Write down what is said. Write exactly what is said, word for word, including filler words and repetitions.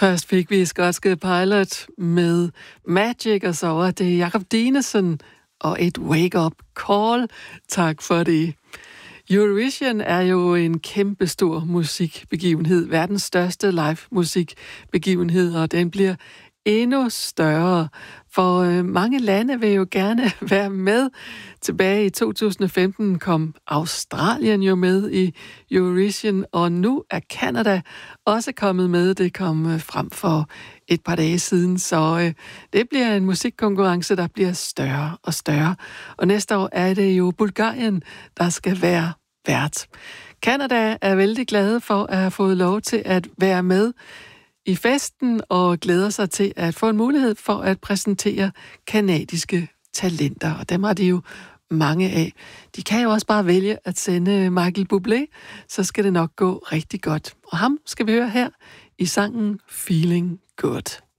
Først fik vi skotske Pilot med Magic, og så var det Jakob Dinesen og et wake-up call. Tak for det. Eurovision er jo en kæmpestor musikbegivenhed, verdens største live musikbegivenhed, og den bliver endnu større, for øh, mange lande vil jo gerne være med. Tilbage i to tusind og femten kom Australien jo med i Eurovision, og nu er Canada også kommet med. Det kom øh, frem for et par dage siden, så øh, det bliver en musikkonkurrence, der bliver større og større. Og næste år er det jo Bulgarien, der skal være vært. Canada er vældig glade for at have fået lov til at være med i festen og glæder sig til at få en mulighed for at præsentere kanadiske talenter. Og dem har de jo mange af. De kan jo også bare vælge at sende Michael Bublé, så skal det nok gå rigtig godt. Og ham skal vi høre her i sangen Feeling Good.